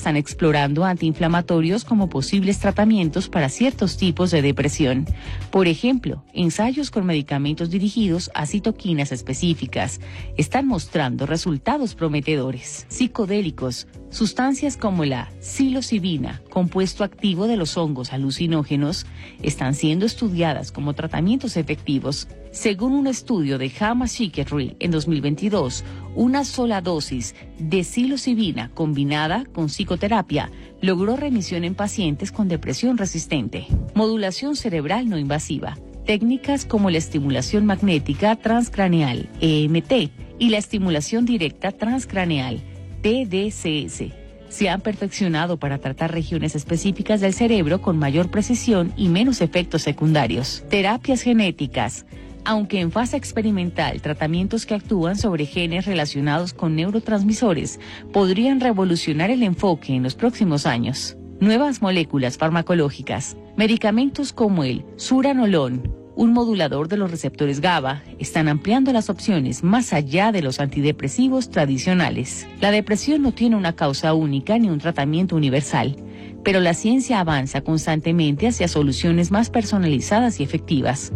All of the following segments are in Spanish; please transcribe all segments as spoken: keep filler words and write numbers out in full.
están explorando antiinflamatorios como posibles tratamientos para ciertos tipos de depresión. Por ejemplo, ensayos con medicamentos dirigidos a citoquinas específicas están mostrando resultados prometedores. Psicodélicos, sustancias como la psilocibina, compuesto activo de los hongos alucinógenos, están siendo estudiadas como tratamientos efectivos. Según un estudio de Hama Psychiatry en dos mil veintidós, una sola dosis de psilocibina combinada con psicoterapia logró remisión en pacientes con depresión resistente. Modulación cerebral no invasiva. Técnicas como la estimulación magnética transcraneal, E M T, y la estimulación directa transcraneal, T D C S, se han perfeccionado para tratar regiones específicas del cerebro con mayor precisión y menos efectos secundarios. Terapias genéticas. Aunque en fase experimental, tratamientos que actúan sobre genes relacionados con neurotransmisores podrían revolucionar el enfoque en los próximos años. Nuevas moléculas farmacológicas. Medicamentos como el suranolon, un modulador de los receptores GABA, están ampliando las opciones más allá de los antidepresivos tradicionales. La depresión no tiene una causa única ni un tratamiento universal, pero la ciencia avanza constantemente hacia soluciones más personalizadas y efectivas.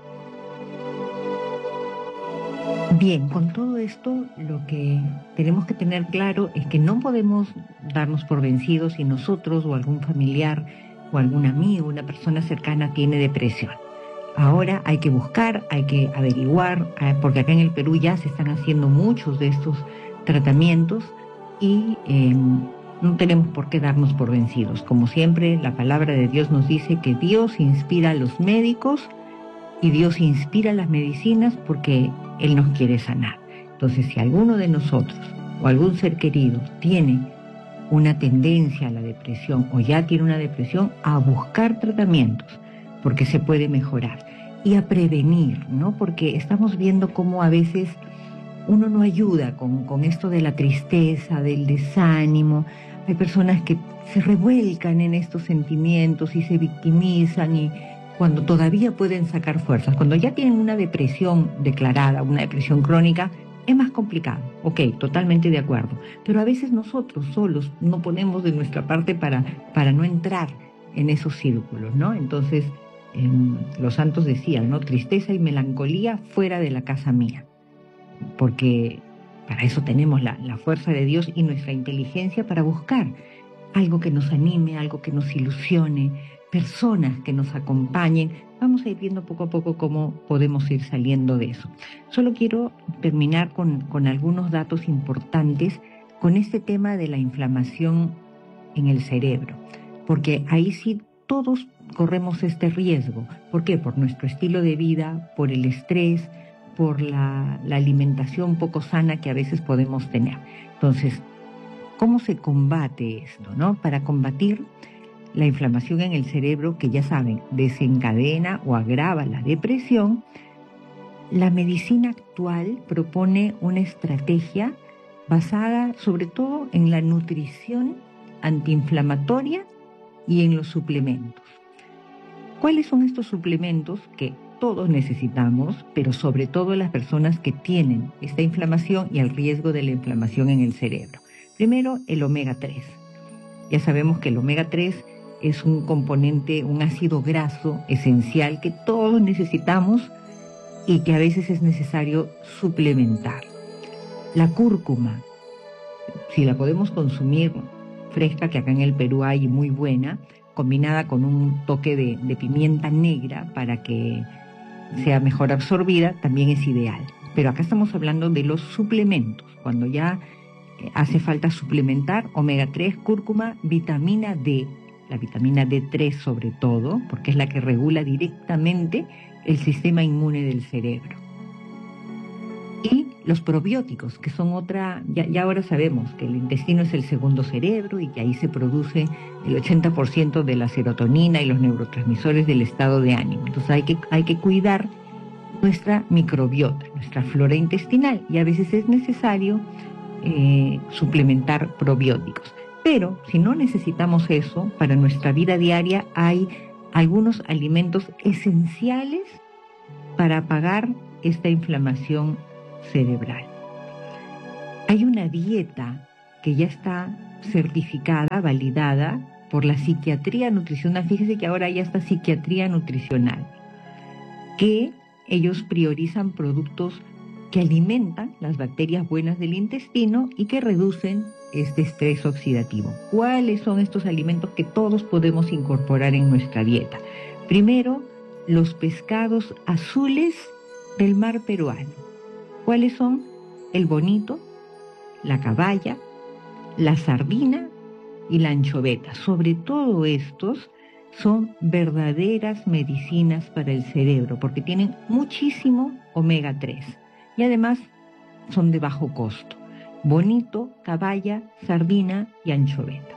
Bien, con todo esto lo que tenemos que tener claro es que no podemos darnos por vencidos si nosotros o algún familiar o algún amigo, una persona cercana tiene depresión. Ahora hay que buscar, hay que averiguar, porque acá en el Perú ya se están haciendo muchos de estos tratamientos y eh, no tenemos por qué darnos por vencidos. Como siempre, la palabra de Dios nos dice que Dios inspira a los médicos y Dios inspira las medicinas porque Él nos quiere sanar. Entonces, si alguno de nosotros o algún ser querido tiene una tendencia a la depresión o ya tiene una depresión, a buscar tratamientos, porque se puede mejorar. Y a prevenir, ¿no? Porque estamos viendo cómo a veces uno no ayuda con, con esto de la tristeza, del desánimo. Hay personas que se revuelcan en estos sentimientos y se victimizan y cuando todavía pueden sacar fuerzas. Cuando ya tienen una depresión declarada, una depresión crónica, es más complicado. Ok, totalmente de acuerdo. Pero a veces nosotros solos no ponemos de nuestra parte para, para no entrar en esos círculos, ¿no? Entonces, eh, los santos decían, ¿no? Tristeza y melancolía fuera de la casa mía. Porque para eso tenemos la, la fuerza de Dios y nuestra inteligencia para buscar algo que nos anime, algo que nos ilusione, personas que nos acompañen. Vamos a ir viendo poco a poco cómo podemos ir saliendo de eso. Solo quiero terminar con, con algunos datos importantes con este tema de la inflamación en el cerebro, porque ahí sí todos corremos este riesgo. ¿Por qué? Por nuestro estilo de vida, por el estrés, por la, la alimentación poco sana que a veces podemos tener. Entonces, ¿cómo se combate esto, no? Para combatir la inflamación en el cerebro, que ya saben, desencadena o agrava la depresión, la medicina actual propone una estrategia basada sobre todo en la nutrición antiinflamatoria y en los suplementos. ¿Cuáles son estos suplementos que todos necesitamos, pero sobre todo las personas que tienen esta inflamación y el riesgo de la inflamación en el cerebro? Primero, el omega tres. Ya sabemos que el omega tres es un componente, un ácido graso esencial que todos necesitamos y que a veces es necesario suplementar. La cúrcuma, si la podemos consumir fresca, que acá en el Perú hay muy buena, combinada con un toque de, de pimienta negra para que sea mejor absorbida, también es ideal. Pero acá estamos hablando de los suplementos, cuando ya hace falta suplementar omega tres, cúrcuma, vitamina D, la vitamina D tres sobre todo, porque es la que regula directamente el sistema inmune del cerebro. Y los probióticos, que son otra, ya, ya ahora sabemos que el intestino es el segundo cerebro y que ahí se produce el ochenta por ciento de la serotonina y los neurotransmisores del estado de ánimo. Entonces hay que, hay que cuidar nuestra microbiota, nuestra flora intestinal, y a veces es necesario eh, suplementar probióticos. Pero si no necesitamos eso, para nuestra vida diaria hay algunos alimentos esenciales para apagar esta inflamación cerebral. Hay una dieta que ya está certificada, validada por la psiquiatría nutricional. Fíjese que ahora hay hasta psiquiatría nutricional, que ellos priorizan productos que alimentan las bacterias buenas del intestino y que reducen este estrés oxidativo. ¿Cuáles son estos alimentos que todos podemos incorporar en nuestra dieta? Primero, los pescados azules del mar peruano. ¿Cuáles son? El bonito, la caballa, la sardina y la anchoveta. Sobre todo estos son verdaderas medicinas para el cerebro porque tienen muchísimo omega tres y además son de bajo costo. Bonito, caballa, sardina y anchoveta.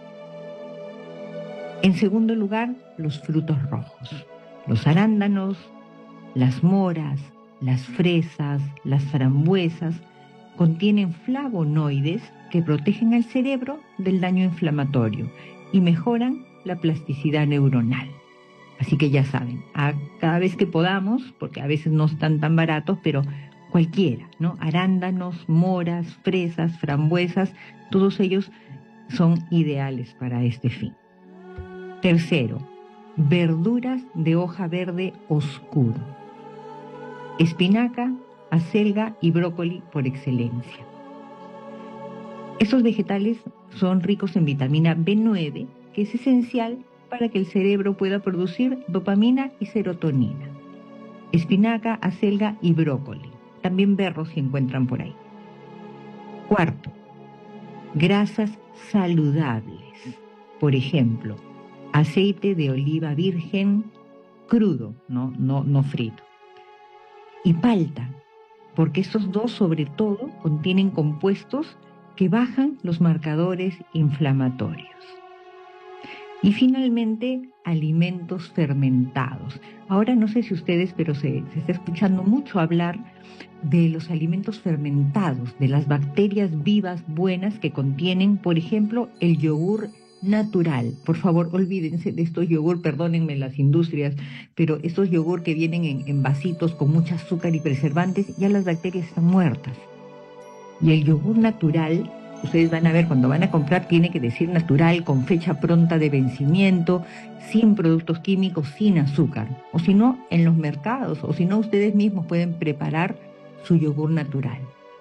En segundo lugar, los frutos rojos. Los arándanos, las moras, las fresas, las frambuesas contienen flavonoides que protegen al cerebro del daño inflamatorio y mejoran la plasticidad neuronal. Así que ya saben, a cada vez que podamos, porque a veces no están tan baratos, pero cualquiera, ¿no? Arándanos, moras, fresas, frambuesas, todos ellos son ideales para este fin. Tercero, verduras de hoja verde oscuro. Espinaca, acelga y brócoli por excelencia. Estos vegetales son ricos en vitamina B nueve, que es esencial para que el cerebro pueda producir dopamina y serotonina. Espinaca, acelga y brócoli. También berros se encuentran por ahí. Cuarto, grasas saludables. Por ejemplo, aceite de oliva virgen crudo, no, no, no frito. Y palta, porque estos dos sobre todo contienen compuestos que bajan los marcadores inflamatorios. Y finalmente, alimentos fermentados. Ahora no sé si ustedes, pero se, se está escuchando mucho hablar de los alimentos fermentados, de las bacterias vivas buenas que contienen, por ejemplo, el yogur natural. Por favor, olvídense de estos yogur, perdónenme las industrias, pero estos yogur que vienen en, en vasitos con mucho azúcar y preservantes, ya las bacterias están muertas. Y el yogur natural, ustedes van a ver, cuando van a comprar, tiene que decir natural, con fecha pronta de vencimiento, sin productos químicos, sin azúcar. O si no, en los mercados, o si no, ustedes mismos pueden preparar su yogur natural.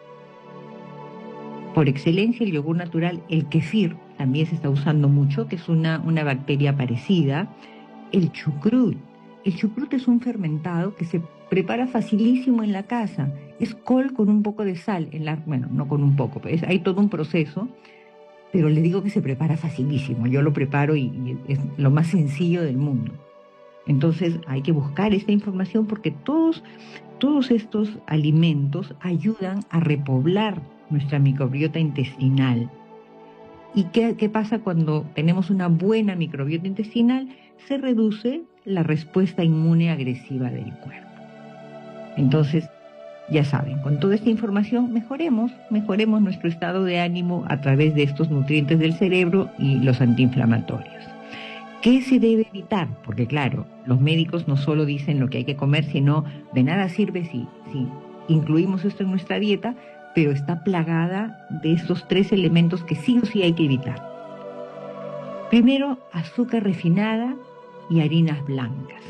Por excelencia, el yogur natural, el kefir, también se está usando mucho, que es una, una bacteria parecida. El chucrut. El chucrut es un fermentado que se prepara facilísimo en la casa. Es col con un poco de sal. En la, bueno, no con un poco, pues hay todo un proceso, pero les digo que se prepara facilísimo. Yo lo preparo y, y es lo más sencillo del mundo. Entonces hay que buscar esta información porque todos, todos estos alimentos ayudan a repoblar nuestra microbiota intestinal. ¿Y qué, qué pasa cuando tenemos una buena microbiota intestinal? Se reduce la respuesta inmune agresiva del cuerpo. Entonces, ya saben, con toda esta información mejoremos, mejoremos nuestro estado de ánimo a través de estos nutrientes del cerebro y los antiinflamatorios. ¿Qué se debe evitar? Porque claro, los médicos no solo dicen lo que hay que comer, sino de nada sirve si, si incluimos esto en nuestra dieta, pero está plagada de estos tres elementos que sí o sí hay que evitar. Primero, azúcar refinada y harinas blancas.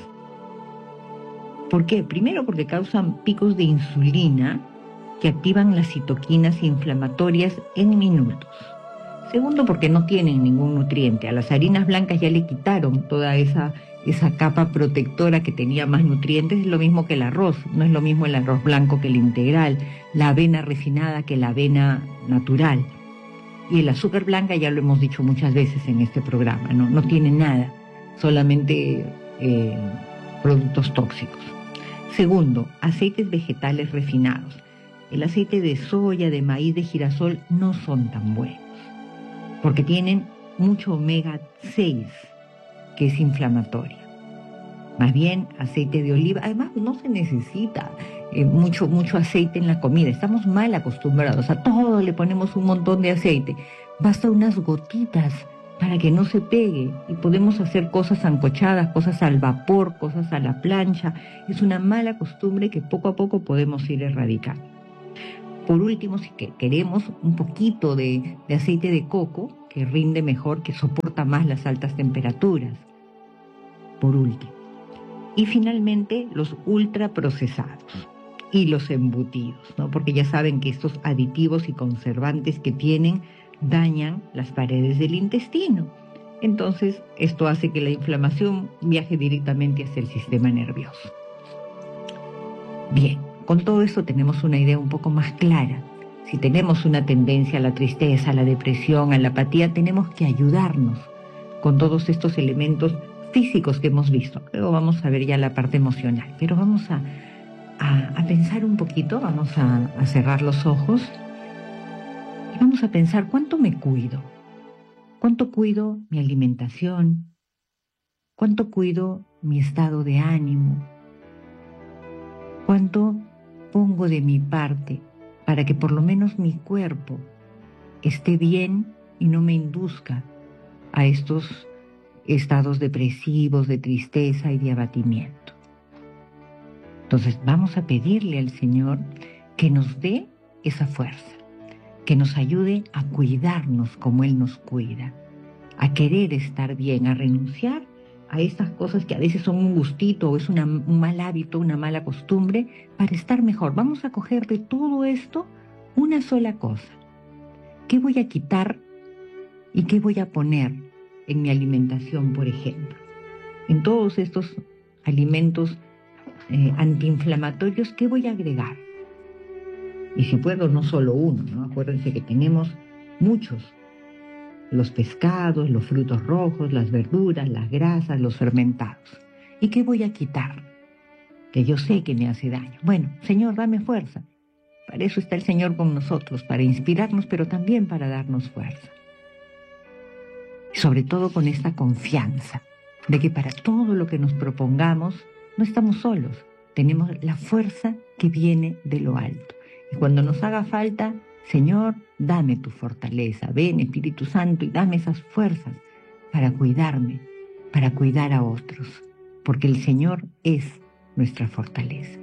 ¿Por qué? Primero porque causan picos de insulina que activan las citoquinas inflamatorias en minutos. Segundo, porque no tienen ningún nutriente. A las harinas blancas ya le quitaron toda esa, esa capa protectora que tenía más nutrientes. Es lo mismo que el arroz. No es lo mismo el arroz blanco que el integral, la avena refinada que la avena natural. Y el azúcar blanca, ya lo hemos dicho muchas veces en este programa, no, no tiene nada, solamente eh, productos tóxicos. Segundo, aceites vegetales refinados. El aceite de soya, de maíz, de girasol no son tan buenos, porque tienen mucho omega seis, que es inflamatorio. Más bien, aceite de oliva, además no se necesita eh, mucho, mucho aceite en la comida, estamos mal acostumbrados, a todo le ponemos un montón de aceite, basta unas gotitas para que no se pegue y podemos hacer cosas sancochadas, cosas al vapor, cosas a la plancha. Es una mala costumbre que poco a poco podemos ir erradicando. Por último, si queremos un poquito de, de aceite de coco, que rinde mejor, que soporta más las altas temperaturas. Por último. Y finalmente los ultraprocesados y los embutidos, ¿no? Porque ya saben que estos aditivos y conservantes que tienen dañan las paredes del intestino. Entonces, esto hace que la inflamación viaje directamente hacia el sistema nervioso. Bien, con todo esto tenemos una idea un poco más clara. Si tenemos una tendencia a la tristeza, a la depresión, a la apatía, tenemos que ayudarnos con todos estos elementos físicos que hemos visto. Luego vamos a ver ya la parte emocional, pero vamos a, a, a pensar un poquito, vamos a, a cerrar los ojos y vamos a pensar cuánto me cuido, cuánto cuido mi alimentación, cuánto cuido mi estado de ánimo, cuánto pongo de mi parte para que por lo menos mi cuerpo esté bien y no me induzca a estos estados depresivos, de tristeza y de abatimiento. Entonces vamos a pedirle al Señor que nos dé esa fuerza, que nos ayude a cuidarnos como Él nos cuida, a querer estar bien, a renunciar a estas cosas que a veces son un gustito o es una, un mal hábito, una mala costumbre, para estar mejor. Vamos a coger de todo esto una sola cosa. ¿Qué voy a quitar y qué voy a poner en mi alimentación, por ejemplo? En todos estos alimentos eh, antiinflamatorios, ¿qué voy a agregar? Y si puedo, no solo uno, ¿no? Acuérdense que tenemos muchos. Los pescados, los frutos rojos, las verduras, las grasas, los fermentados. ¿Y qué voy a quitar? Que yo sé que me hace daño. Bueno, Señor, dame fuerza. Para eso está el Señor con nosotros, para inspirarnos, pero también para darnos fuerza. Sobre todo con esta confianza de que para todo lo que nos propongamos no estamos solos, tenemos la fuerza que viene de lo alto. Y cuando nos haga falta, Señor, dame tu fortaleza, ven Espíritu Santo y dame esas fuerzas para cuidarme, para cuidar a otros, porque el Señor es nuestra fortaleza.